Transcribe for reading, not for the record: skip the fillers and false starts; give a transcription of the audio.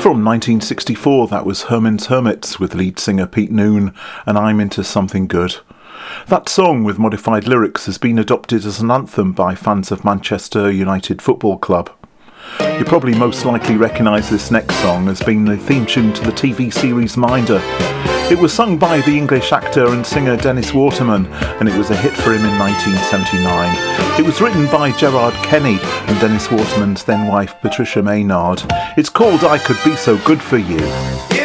From 1964, that was Herman's Hermits with lead singer Pete Noone and I'm Into Something Good. That song, with modified lyrics, has been adopted as an anthem by fans of Manchester United Football Club. You probably most likely recognise this next song as being the theme tune to the TV series Minder. It was sung by the English actor and singer Dennis Waterman, and it was a hit for him in 1979. It was written by Gerard Kenny and Dennis Waterman's then wife Patricia Maynard. It's called I Could Be So Good For You.